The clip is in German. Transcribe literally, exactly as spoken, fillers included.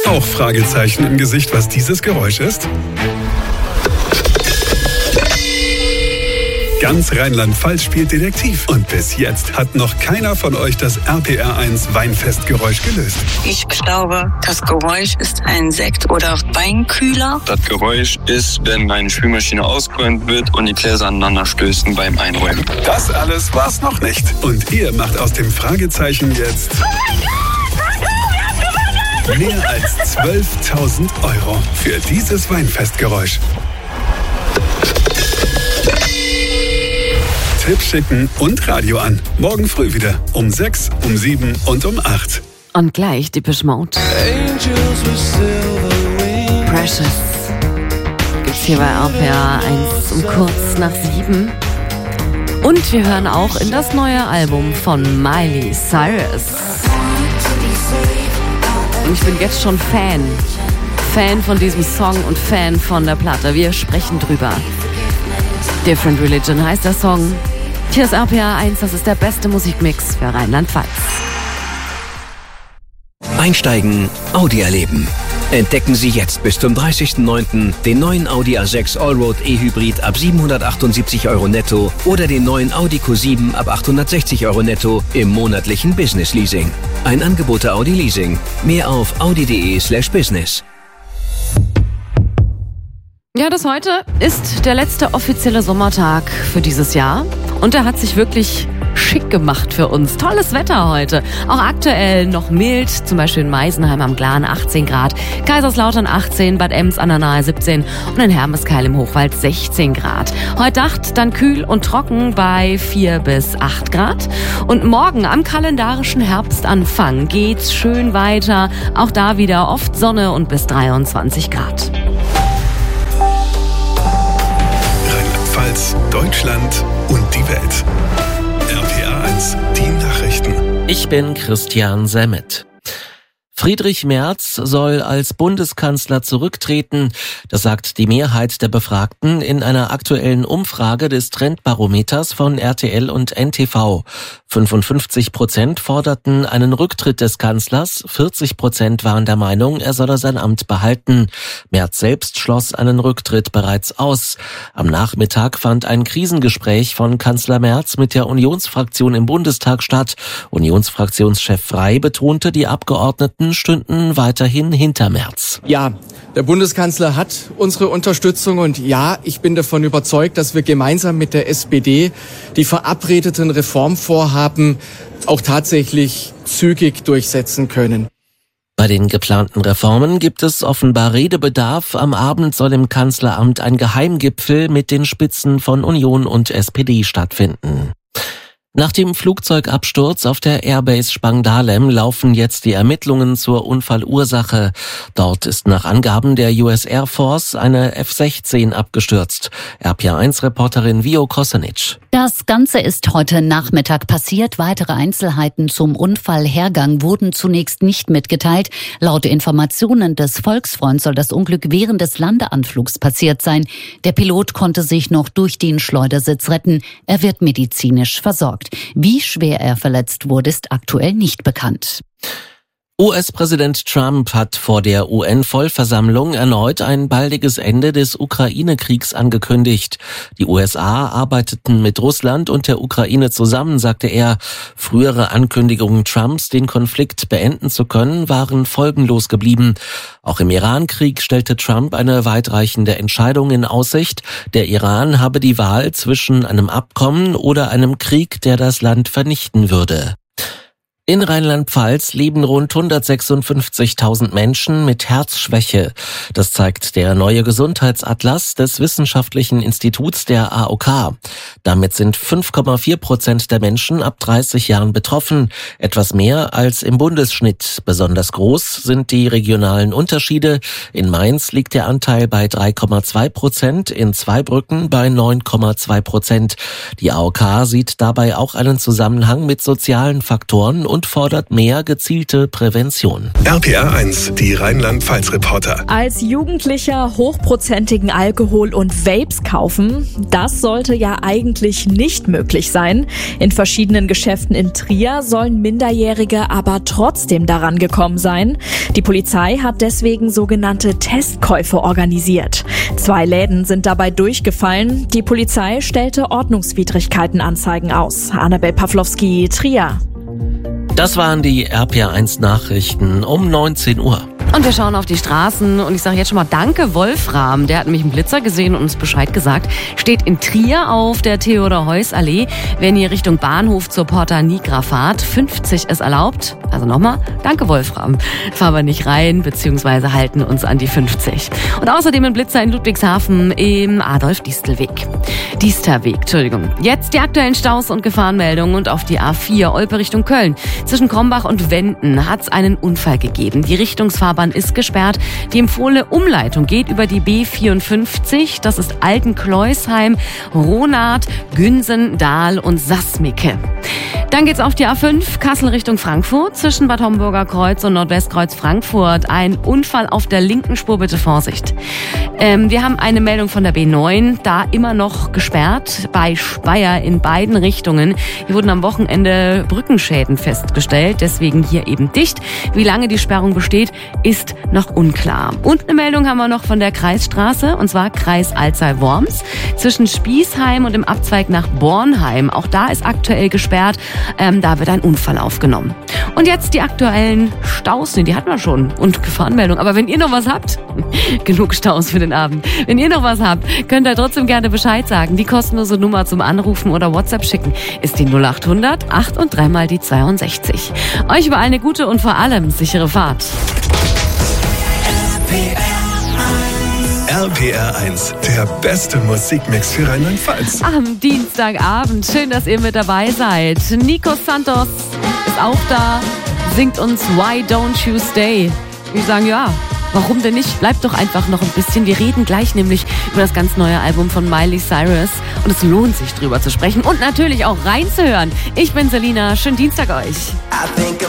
Auch Fragezeichen im Gesicht, was dieses Geräusch ist? Ganz Rheinland-Pfalz spielt Detektiv. Und bis jetzt hat noch keiner von euch das R P R eins Weinfestgeräusch gelöst. Ich glaube, das Geräusch ist ein Sekt- oder Weinkühler. Das Geräusch ist, wenn eine Spülmaschine ausgeräumt wird und die Gläser aneinander stößen beim Einräumen. Das alles war's noch nicht. Und ihr macht aus dem Fragezeichen jetzt mehr als zwölftausend Euro für dieses Weinfestgeräusch. Tipp schicken und Radio an. Morgen früh wieder. Um sechs, um sieben und um acht. Und gleich Depeche Mode. Precious. Gibt's hier bei R P R eins um kurz nach sieben. Und wir hören auch in das neue Album von Miley Cyrus. Und ich bin jetzt schon Fan. Fan von diesem Song und Fan von der Platte. Wir sprechen drüber. Different Religion heißt der Song. Hier ist R P R eins, das ist der beste Musikmix für Rheinland-Pfalz. Einsteigen, Audi erleben. Entdecken Sie jetzt bis zum dreißigsten neunten den neuen Audi A sechs Allroad E-Hybrid ab siebenhundertachtundsiebzig Euro netto oder den neuen Audi Q sieben ab achthundertsechzig Euro netto im monatlichen Business Leasing. Ein Angebot der Audi Leasing. Mehr auf audi.de slash business. Ja, das heute ist der letzte offizielle Sommertag für dieses Jahr. Und er hat sich wirklich schick gemacht für uns. Tolles Wetter heute. Auch aktuell noch mild, zum Beispiel in Meisenheim am Glan achtzehn Grad, Kaiserslautern achtzehn, Bad Ems an der Nahe siebzehn und in Hermeskeil im Hochwald sechzehn Grad. Heute Nacht dann kühl und trocken bei vier bis acht Grad. Und morgen am kalendarischen Herbstanfang geht's schön weiter. Auch da wieder oft Sonne und bis dreiundzwanzig Grad. Rheinland-Pfalz, Deutschland und die Welt. R P R eins, die Nachrichten. Ich bin Christian Semmet. Friedrich Merz soll als Bundeskanzler zurücktreten. Das sagt die Mehrheit der Befragten in einer aktuellen Umfrage des Trendbarometers von R T L und N T V. fünfundfünfzig Prozent forderten einen Rücktritt des Kanzlers, vierzig Prozent waren der Meinung, er solle sein Amt behalten. Merz selbst schloss einen Rücktritt bereits aus. Am Nachmittag fand ein Krisengespräch von Kanzler Merz mit der Unionsfraktion im Bundestag statt. Unionsfraktionschef Frey betonte, die Abgeordneten stünden weiterhin hinter Merz. Ja, der Bundeskanzler hat unsere Unterstützung und ja, ich bin davon überzeugt, dass wir gemeinsam mit der S P D die verabredeten Reformvorhaben auch tatsächlich zügig durchsetzen können. Bei den geplanten Reformen gibt es offenbar Redebedarf. Am Abend soll im Kanzleramt ein Geheimgipfel mit den Spitzen von Union und S P D stattfinden. Nach dem Flugzeugabsturz auf der Airbase Spangdahlem laufen jetzt die Ermittlungen zur Unfallursache. Dort ist nach Angaben der U S Air Force eine F sechzehn abgestürzt. R P R eins Reporterin Vio Kosanic. Das Ganze ist heute Nachmittag passiert. Weitere Einzelheiten zum Unfallhergang wurden zunächst nicht mitgeteilt. Laut Informationen des Volksfreunds soll das Unglück während des Landeanflugs passiert sein. Der Pilot konnte sich noch durch den Schleudersitz retten. Er wird medizinisch versorgt. Wie schwer er verletzt wurde, ist aktuell nicht bekannt. U S-Präsident Trump hat vor der U N-Vollversammlung erneut ein baldiges Ende des Ukraine-Kriegs angekündigt. Die U S A arbeiteten mit Russland und der Ukraine zusammen, sagte er. Frühere Ankündigungen Trumps, den Konflikt beenden zu können, waren folgenlos geblieben. Auch im Iran-Krieg stellte Trump eine weitreichende Entscheidung in Aussicht. Der Iran habe die Wahl zwischen einem Abkommen oder einem Krieg, der das Land vernichten würde. In Rheinland-Pfalz leben rund hundertsechsundfünfzigtausend Menschen mit Herzschwäche. Das zeigt der neue Gesundheitsatlas des Wissenschaftlichen Instituts der A O K. Damit sind fünf Komma vier Prozent der Menschen ab dreißig Jahren betroffen, etwas mehr als im Bundesschnitt. Besonders groß sind die regionalen Unterschiede. In Mainz liegt der Anteil bei drei Komma zwei Prozent, in Zweibrücken bei neun Komma zwei Prozent. Die A O K sieht dabei auch einen Zusammenhang mit sozialen Faktoren und und fordert mehr gezielte Prävention. R P R eins, die Rheinland-Pfalz-Reporter. Als Jugendlicher hochprozentigen Alkohol und Vapes kaufen, das sollte ja eigentlich nicht möglich sein. In verschiedenen Geschäften in Trier sollen Minderjährige aber trotzdem daran gekommen sein. Die Polizei hat deswegen sogenannte Testkäufe organisiert. Zwei Läden sind dabei durchgefallen. Die Polizei stellte Ordnungswidrigkeitenanzeigen aus. Annabel Pawlowski, Trier. Das waren die R P R eins Nachrichten um neunzehn Uhr. Und wir schauen auf die Straßen und ich sage jetzt schon mal danke Wolfram, der hat nämlich einen Blitzer gesehen und uns Bescheid gesagt. Steht in Trier auf der Theodor-Heuss-Allee, wenn ihr Richtung Bahnhof zur Porta Nigra fahrt. fünfzig ist erlaubt. Also nochmal, danke Wolfram. Fahren wir nicht rein, beziehungsweise halten uns an die fünfzig. Und außerdem ein Blitzer in Ludwigshafen im Adolf-Distelweg. Diesterweg, Entschuldigung. Jetzt die aktuellen Staus und Gefahrenmeldungen und auf die A vier Olpe Richtung Köln. Zwischen Krombach und Wenden hat es einen Unfall gegeben. Die Richtungsfahrbahn ist gesperrt. Die empfohlene Umleitung geht über die B vierundfünfzig. Das ist Altenkleusheim, Ronath, Günsen, Dahl und Sassmicke. Dann geht's auf die A fünf, Kassel Richtung Frankfurt, zwischen Bad Homburger Kreuz und Nordwestkreuz Frankfurt. Ein Unfall auf der linken Spur, bitte Vorsicht. Ähm, wir haben eine Meldung von der B neun, da immer noch gesperrt, bei Speyer in beiden Richtungen. Hier wurden am Wochenende Brückenschäden festgestellt, deswegen hier eben dicht. Wie lange die Sperrung besteht, ist noch unklar. Und eine Meldung haben wir noch von der Kreisstraße, und zwar Kreis Alzey-Worms, zwischen Spießheim und dem Abzweig nach Bornheim. Auch da ist aktuell gesperrt. Ähm, da wird ein Unfall aufgenommen. Und jetzt die aktuellen Staus, nee, die hatten wir schon, und Gefahrenmeldung. Aber wenn ihr noch was habt, genug Staus für den Abend. Wenn ihr noch was habt, könnt ihr trotzdem gerne Bescheid sagen. Die kostenlose Nummer zum Anrufen oder WhatsApp schicken ist die null acht hundert acht und dreimal die zweiundsechzig. Euch über eine gute und vor allem sichere Fahrt. R P R eins, der beste Musikmix für Rheinland-Pfalz. Am Dienstagabend, schön, dass ihr mit dabei seid. Nico Santos ist auch da, singt uns Why Don't You Stay. Wir sagen, ja, warum denn nicht? Bleibt doch einfach noch ein bisschen. Wir reden gleich nämlich über das ganz neue Album von Miley Cyrus. Und es lohnt sich, drüber zu sprechen und natürlich auch reinzuhören. Ich bin Selina, schönen Dienstag euch.